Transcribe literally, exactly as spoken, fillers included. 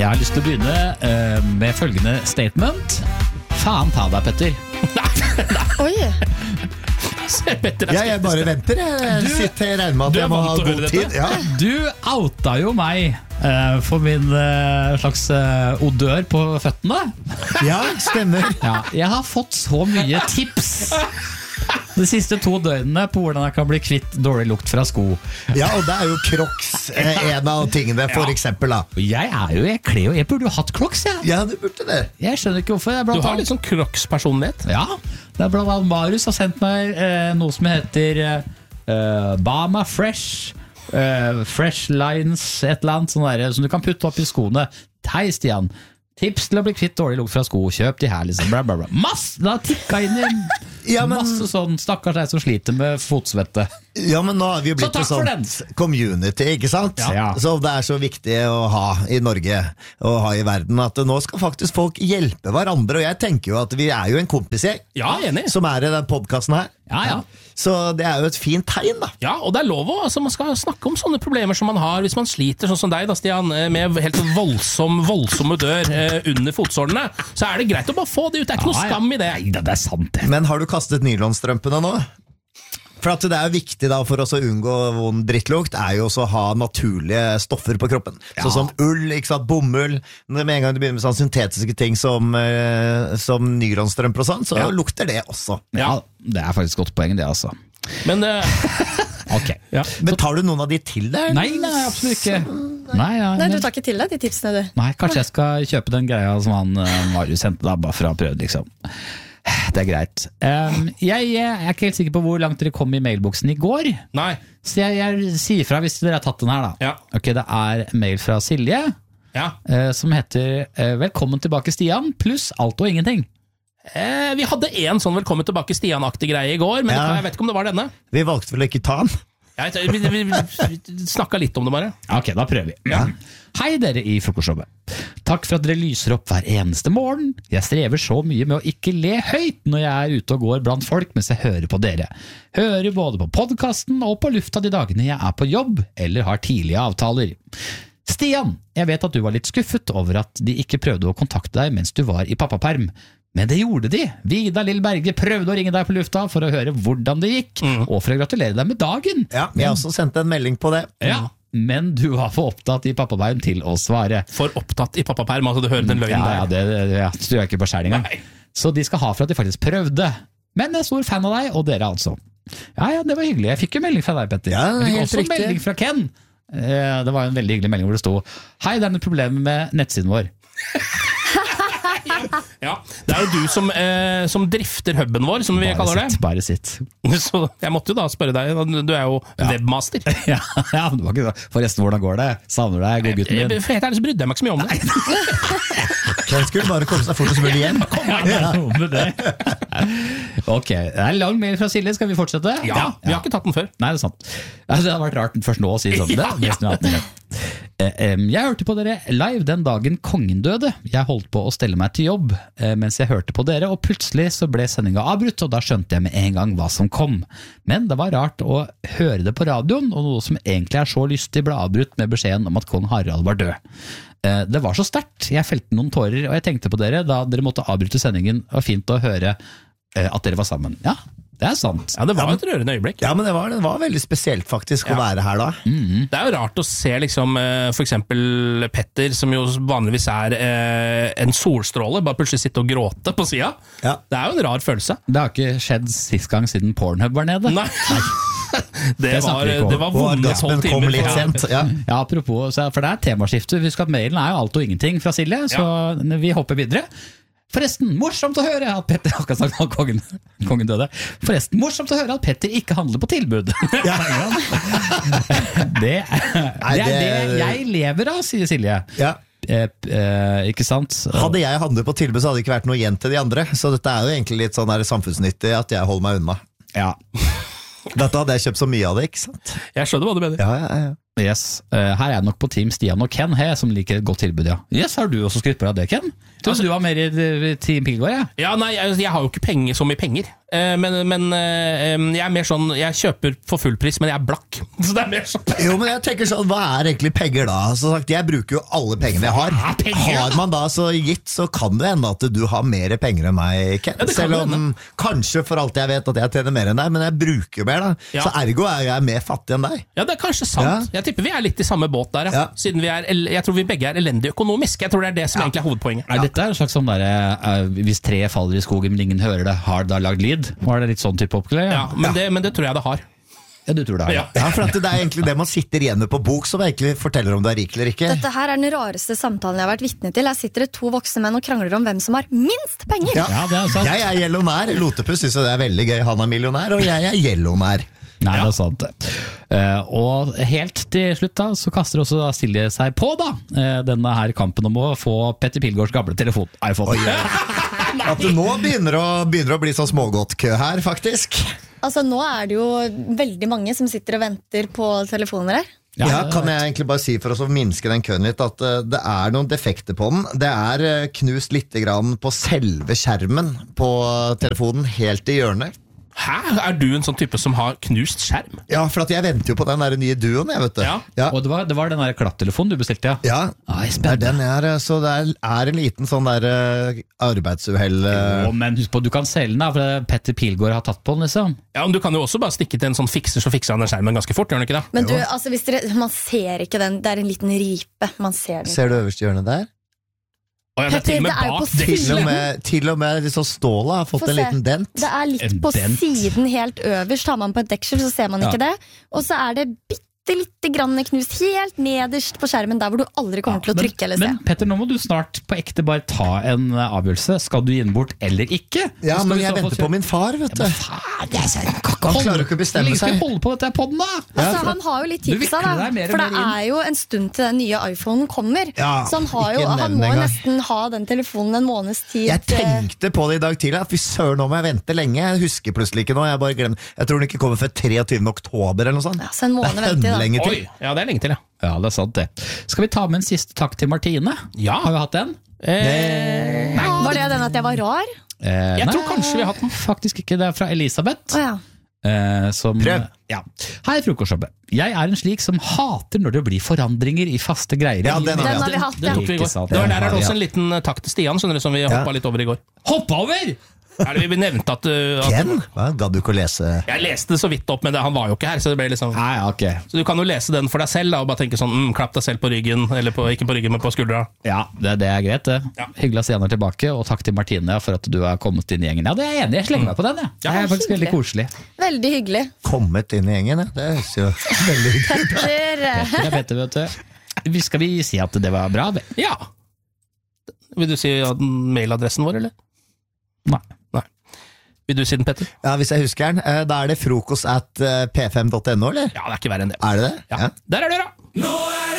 Jeg har lyst til å begynne uh, med følgende statement. Faen ta deg, Petter. Oi. Ja, jeg bare venter. Jeg sitter jeg regner med at jeg må ha god tid. Ja. Du outa jo meg uh, for min uh, slags uh, odør på føttene. Ja, stemmer. Ja, jeg har fått så mye tips de siste to døgnene på hvordan jeg kan bli kvitt dårlig lukt fra sko. Ja, og det er jo Crocs eh, en av tingene, for ja. eksempel da. Jeg er jo, jeg kler jo, jeg burde jo hatt Crocs, jeg. Ja, du burde det. Jeg skjønner ikke hvorfor. Du har litt sånn Crocs-personlighet. Ja, det er blant annet Marius har sendt meg eh, noe som heter eh, Bama Fresh, eh, Fresh Lines, et eller annet sånn der, som du kan putte opp i skoene. Hei, Stian. Tips til å bli kvitt dårlig lukt fra sko. Kjøp de her, liksom. Bla, bla, bla. Masse, da tikka inn i ja, men... masse sånn stakkars deg som sliter med fotsvette. Ja, men nå har vi jo blitt så en sånn community, ikke sant? Ja. Så det er så viktig å ha i Norge og ha i verden, at nå skal faktisk folk hjelpe hverandre. Og jeg tenker jo at vi er jo en kompisgjeng, ja, enig. Som er i den podcasten her. Ja, ja. Så det er jo et fint tegn, da. Ja, og det er lov å, altså man skal snakke om sånne problemer som man har hvis man sliter, sånn som deg da, Stian, med helt voldsom, voldsom dør eh, under fotsålene. Så er det greit å bare få det ut. Det er ikke noe skam i det. Nei, det er sant det. Men har du kastet nylonstrømpene nå? For at det er viktig da for oss å unngå vond drittlukt, er jo også å ha naturlige stoffer på kroppen. Ja. Sånn som ull, ikke sant, bomull. Med en gang du begynner med sånn syntetiske ting som, eh, som nylonstrømper og sånn, så ja. lukter det også. Ja, det er faktisk godt poeng det, altså. Men uh, ok. Ja. Men tar du noen av de til deg? Nei, nei, absolutt ikke. Nei, ja, nei, du tar ikke til deg de tipsene, du. Nei, kanskje jeg skal kjøpe den greia som han uh, Marius sendte da, bare for å prøve, liksom. Det er greit. Um, jeg, jeg er ikke helt sikker på hvor langt dere kom i mailboksen i går. Nei. Så jeg, jeg sier fra hvis dere har tatt den her, da. Ja. Ok, det er mail fra Silje, ja. uh, som heter uh, Velkommen tilbake, Stian, pluss alt og ingenting. Eh, vi hadde en sånn Velkommen tilbake, Stian-aktig greie i går, men ja. jeg vet ikke om det var denne. Vi valgte vel ikke ta den? Jeg vet, vi, vi, vi snakket litt om det bare. Ok, da prøver vi. Ja. Hei dere i frokostshowet. Takk for at dere lyser opp hver eneste morgen. Jeg strever så mye med å ikke le høyt når jeg er ute og går blant folk mens jeg hører på dere. Hører både på podcasten og på lufta de dagene jeg er på jobb eller har tidlige avtaler. Stian, jeg vet at du var litt skuffet over at de ikke prøvde å kontakte deg mens du var i pappaperm. Men det gjorde de. Vidar Lill Berge prøvde å ringe deg på lufta for å høre hvordan det gikk, mm. og for å gratulere deg med dagen. Ja, jeg har også sendt en melding på det. Ja, men du var for opptatt i pappaperm til å svare. For opptatt i pappaperm, altså du hører den løgnen ja, der. Ja, det, det tror jeg ikke på skjær engang. Så de skal ha for at de faktisk prøvde. Men jeg er stor fan av deg, og dere altså. Ja, ja, det var hyggelig. Jeg fikk jo melding fra deg, Petter. Ja, jeg fikk også riktig. melding fra Ken. Det var en veldig hyggelig melding hvor det stod: Hei, det er et problem med nettsiden vår. Ja, det er jo du som, eh, som drifter hubben vår, som vi bare kaller sitt, det. Bare sitt. Så jeg måtte jo da spørre deg, du er jo ja. webmaster. Ja, ja, det var ikke så. Forresten, hvordan går det? Savner deg, god gutten min? For helt ærlig så brydde jeg meg ikke så mye om det. Ken skulle bare komme seg fort og så mye hjem. Ja, med det. Ok, det er en lang mail fra Silje, skal vi fortsette? Ja, ja, vi har ikke tatt den før. Nei, det er sant. Altså, det har vært rart først nå å si sånn. Ja, det, ja. Jeg hørte på dere live den dagen kongen døde. Jeg holdt på å stelle meg til jobb mens jeg hørte på dere, og plutselig så ble sendinga avbrutt, og da skjønte jeg med en gang hva som kom. Men det var rart å høre det på radioen, og noe som egentlig er så lystig ble avbrutt med beskjeden om at kong Harald var død. Det var så sterkt. Jeg felte noen tårer, og jeg tenkte på dere da dere måtte avbryte sendingen. Det var fint å høre at dere var sammen. Ja, det er sant. Ja, det var et rørende øyeblikk. Ja, men det var, det var veldig spesielt faktisk ja. å være her da. Mm-hmm. Det er jo rart å se liksom, for eksempel Petter, som jo vanligvis er eh, en solstråle, bare plutselig sitte og gråte på siden. Ja. Det er jo en rar følelse. Det har ikke skjedd sist gang siden Pornhub var nede. Nei. Det, det var, det var vonde tolv timer. Litt sent. Ja. Ja, apropos, for det er temaskifte. Husk at mailen er jo alt og ingenting fra Silje, så ja. vi hopper videre. Forresten, morsomt å høre at Petter akkurat sagt at kongen, kongen døde. Forresten, morsomt å høre at Petter ikke handler på tilbud. Ja. det, Nei, det er det jeg lever av, sier Silje. Ja. Eh, eh, ikke sant? Hadde jeg handlet på tilbud, så hadde det ikke vært noe igjen til de andre. Så dette er jo egentlig litt sånn her samfunnsnyttig at jeg holder meg unna. Ja. Dette hadde jeg kjøpt så mye av det, ikke sant? Jeg skjønner hva du mener. Ja, ja, ja. Yes, uh, her er jeg nok på team Stian og Ken he, som liker et godt tilbud, ja. Yes, har du også skrytt på deg det, Ken? Tror altså, du var mer i team Pilgaard, ja? Ja, nei, jeg, jeg har jo ikke penger, så mye penger. eh, men, men eh, jeg er mer sånn, jeg kjøper for full pris, men jeg er blakk. Så det er mer sånn. Jo, men jeg tenker sånn, hva er egentlig penger da? Så sagt, jeg bruker jo alle pengene jeg har. Hva er penger? Har man da så gitt, så kan det hende at du har mer penger enn meg, Ken. Ja, det kan Selv det om hende. kanskje for alt jeg vet at jeg tjener mer enn deg, men jeg bruker jo mer da. Ja. Så ergo er jeg mer fattig enn deg. Ja, det er kanskje sant. Ja. Jeg tipper vi er litt i samme båt der, ja. Ja. Siden vi er, el- jeg tror vi begge er elendig økonomisk. Jeg tror det er det som egentlig er hovedpoenget. Er dette en slags sånn der, uh, hvis treet faller i skogen, men ingen hører det, har det da lagd lyd? Var det litt sånn type opplegg? Ja, men, Det, men det tror jeg det har. Ja, du tror det, Ja. Ja, for at det er egentlig det man sitter igjen med på bok, som egentlig forteller om du er rik eller ikke. Dette her er den rareste samtalen jeg har vært vitne til. Her sitter det to voksne menn og krangler om hvem som har minst penger. Ja. Ja, det er sant. Jeg er gjelionær. Lotepus synes jo det er veldig gøy. Han er millionær, og jeg er gjelionær. Nei, det er sant. Uh, og helt til slutt da, så kaster også da Silje seg på da, uh, denne her kampen om å få Petter Pilgaards gamle telefon iPhone. Oi, ja. At det nå begynner å, begynner å bli sånn smågodtkø her, faktisk. Altså Nå er det jo veldig mange som sitter og venter på telefoner her. Ja, kan jeg egentlig bare si for oss å minske den køen litt, at uh, det er noen defekter på den. Det er uh, knust litt grann på selve skjermen på telefonen, helt i hjørnet. Hæ? Er du en sånn type som har knust skjerm? Ja, for at jeg venter jo på den der nye duoen, jeg vet du. Ja. Ja. Og det var, det var den der klapptelefonen du bestilte, ja. Ja, Ai, det er spennende. den jeg er, så det er, er en liten sånn der uh, arbeidsuhell. Uh, Å, men husk på, du kan selge den da, for Petter Pilgaard har tatt på den, liksom. Ja, men Du kan jo også bare stikke til en sånn fikser, så fikser han den skjermen ganske fort. Gjør han ikke det? Men du, altså hvis dere, man ser ikke den. Det er en liten ripe. Man ser den. ser du øverste hjørnet der? Å, ja, det er til og med Petter, det er jo bak på det. Til og med, til og med liksom stålet har fått Få en se. liten dent. Det er litt En på dent. siden helt øverst. Tar man på et deksel, så ser man Ja. ikke det. Og så er det bitte lite grann knust helt nederst på skjermen, der hvor du aldri kommer til å Men- trykke eller se. Men Petter, nå må du snart på ekte bare ta en uh, avgjørelse. Skal du gi den bort eller ikke? Ja, Så skal men vi jeg så få venter se- på min far, vet du. Ja, men faen, jeg ser- Han klarer ikke å bestemme Hvor lenge skal vi seg. holde på dette podden, da? Altså, for- han har jo litt Du tipsa, vikler da. deg mer og For det mer inn. er jo en stund til den nye iPhonen kommer. Ja, så han, har jo, ikke han nevn må det jo engang. nesten ha den telefonen en måneds tid. Jeg tenkte på det i dag tidlig, at fy søren, nå må jeg vente lenge. Jeg husker plutselig ikke nå. Jeg bare glemmer. Jeg tror den ikke kommer før treogtyvende oktober eller noe sånt. Ja, så en måned det er venter, da. lenge til. Oi, ja, det er lenge til, ja. Ja, det er sant det. Skal vi ta med en siste takk til Martine? Ja. Har vi hatt den? Eh, Var det den at jeg var rar? Eh, Jeg nei, tror kanskje vi har hatt den. Faktisk ikke, det er fra Elisabeth. Å ja. Eh, som, Prøv. Ja. Hei, frokostshoppe. Jeg er en slik som hater når det blir forandringer i faste greier. Ja, den har vi Den har hatt. vi hatt, Det ja. tok vi i Ikke går. sant, Det var det der er har det vi også en liten eh, takk til Stian, skjønner du, som vi hoppa litt over i går. Hopp over! Eller vi nevnte at, uh, at Ken? Hva, gadd du ikke å lese? Jeg leste det så vidt opp, men det, han var jo ikke her. Så det ble liksom Nei, ok. Så du kan jo lese den for deg selv da, og bare tenke sånn mm, klapp deg selv på ryggen. Eller på, ikke på ryggen, men på skuldra. Ja, det, det er greit det. Ja. Hyggelig å se henne tilbake, og takk til Martine for at du har kommet inn i gjengen. Ja, det er jeg enig, jeg slenger meg på den. Ja. Det er faktisk veldig koselig. Veldig hyggelig. Kommet inn i gjengen, ja. Det høres jo veldig hyggelig ut. Petter, eh, Det er Petter, vet du. Vi- Skal vi si at det var bra? Ja. Vil du si ja, den mailadressen vår, eller? Nei. Nei. Vil du si den, Petter? Ja, hvis jeg husker den. Eh, Da er det frokost at p fem punktum no, eller? Ja, det er ikke verre enn det. Er det det? Ja. Der er døra! Nå er